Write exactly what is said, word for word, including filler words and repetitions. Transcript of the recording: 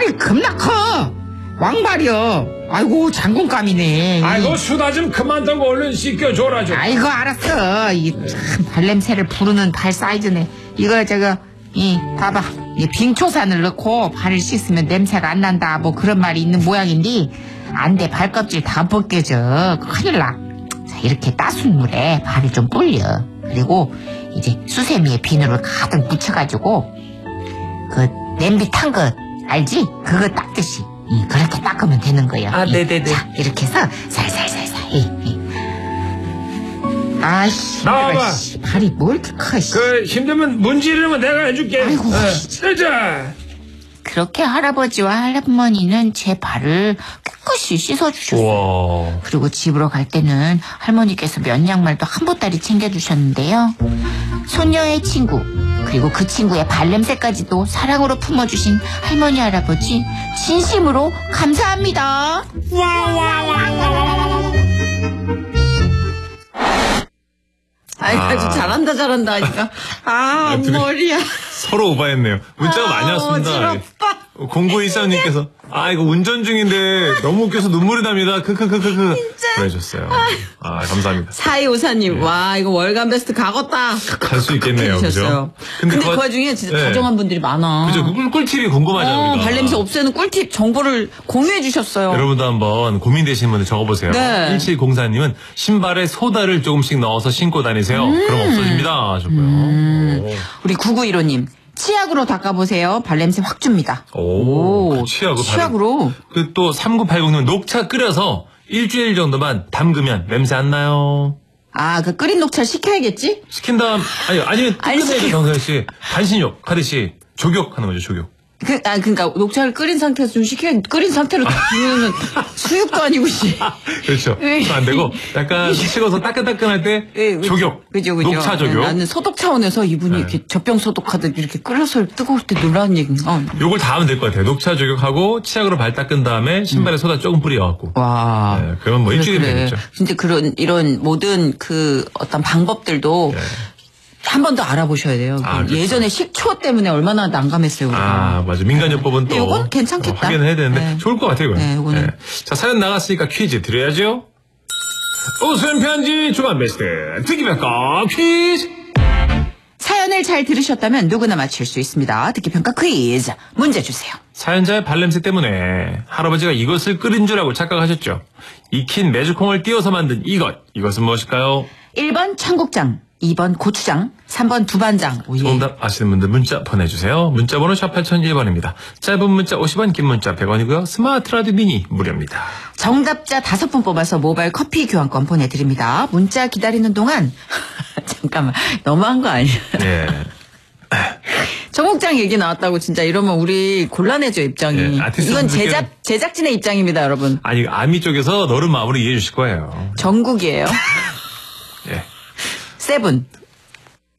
발이 겁나 커. 왕발이여. 아이고 장군감이네. 아이고 수다 좀 그만 두고 얼른 씻겨줘라 좀. 아이고 알았어. 이 참 발냄새를 부르는 발 사이즈네. 이거 저거 이 봐봐. 이 빙초산을 넣고 발을 씻으면 냄새가 안 난다. 뭐 그런 말이 있는 모양인데 안 돼. 발껍질 다 벗겨져. 큰일 나. 자 이렇게 따순 물에 발을 좀 불려. 그리고 이제 수세미에 비누를 가득 묻혀가지고 그 냄비 탄 거 알지? 그거 닦듯이 이, 그렇게 닦으면 되는 거예요. 아, 이, 네네네. 자, 이렇게 해서 살살살살. 이, 이. 아씨, 나와봐. 씨, 발이 뭐 이렇게 커. 씨. 그 힘들면 문지르면 내가 해줄게. 아이고, 어, 진짜. 자. 그렇게 할아버지와 할머니는 제 발을 깨끗이 씻어주셨어요. 우와. 그리고 집으로 갈 때는 할머니께서 면 양말도 한 보따리 챙겨주셨는데요. 손녀의 친구 그리고 그 친구의 발냄새까지도 사랑으로 품어주신 할머니 할아버지 진심으로 감사합니다. 아이, 아주 잘한다, 잘한다 하니까. 아, 아, 둘이- 머리야. 서로 오바했네요. 문자가 많이 왔습니다. 어지럽다. 공구이사님께서 아 이거 운전 중인데 너무 웃겨서 눈물이 납니다. 크크크크크 보내주셨어요. 아 감사합니다. 사이오사님, 와, 이거 월간 베스트 가겄다. 갈 수 있겠네요. 그죠? 해주셨어요. 근데, 그 와중에 진짜 네. 다정한 분들이 많아. 그죠? 꿀, 꿀팁이 궁금하잖아요. 어, 우리가. 발냄새 없애는 꿀팁 정보를 공유해 주셨어요. 여러분도 한번 고민되시는 분들 적어보세요. 네. 일칠공사님은 신발에 소다를 조금씩 넣어서 신고 다니세요. 음. 그럼 없어집니다. 하셨고요. 오. 우리 구구일오님. 치약으로 닦아보세요. 발냄새 확 줍니다. 오, 그 치약으로. 치약으로. 그 또 삼구팔공님 녹차 끓여서 일주일 정도만 담그면 냄새 안 나요. 아, 그 끓인 녹차 식혀야겠지? 시킨 다음 아니 아니면 안 뜨끈해야 시켜. 정선 씨 반신욕 하듯이 조격하는 거죠. 조격. 그, 아, 그니까, 녹차를 끓인 상태에서 좀 식혀야, 끓인 상태로 주면은 수육도 아니고, 씨. 그렇죠. 예. 그건 안 되고 약간 식어서 따끈따끈할 때 예, 그죠. 조격. 그죠, 그죠. 녹차 조격. 나는 소독 차원에서 이분이 네. 이렇게 젖병 소독하듯 이렇게 끓여서 뜨거울 때 놀라운 얘기. 어. 요걸 다 하면 될 것 같아요. 녹차 조격하고 치약으로 발 닦은 다음에 신발에 소다 조금 뿌려갖고. 와. 네, 그러면 뭐 일주일이면 되겠죠. 진짜 그런, 이런 모든 그 어떤 방법들도 네. 한 번 더 알아보셔야 돼요. 아, 그렇죠. 예전에 식초 때문에 얼마나 난감했어요, 우리가. 아, 맞아. 민간요법은 또. 이건 괜찮겠다. 어, 확인을 해야 되는데 네. 좋을 것 같아요, 이건. 네, 이거는. 자, 사연 나갔으니까 퀴즈 드려야죠. 웃음 편지 주간 베스트 듣기평가 퀴즈. 사연을 잘 들으셨다면 누구나 맞힐 수 있습니다. 듣기평가 퀴즈. 문제 주세요. 사연자의 발냄새 때문에 할아버지가 이것을 끓인 줄 알고 착각하셨죠. 익힌 메주콩을 띄워서 만든 이것. 이것은 무엇일까요? 일 번 청국장, 이 번 고추장, 삼 번 두반장. 오, 예. 정답 아시는 분들 문자 보내주세요. 문자번호 샵 팔공공일 번입니다. 짧은 문자 오십 원, 긴 문자 백 원이고요. 스마트 라디오 미니 무료입니다. 정답자 다섯 분 뽑아서 모바일 커피 교환권 보내드립니다. 문자 기다리는 동안 잠깐만 너무한 거 아니야? 네. 청국장 얘기 나왔다고 진짜 이러면 우리 곤란해져 입장이. 네, 아티스트 이건 분들께는- 제작 제작진의 입장입니다, 여러분. 아니 아미 쪽에서 너른 마음으로 이해해 주실 거예요. 전국이에요. 예. 세븐.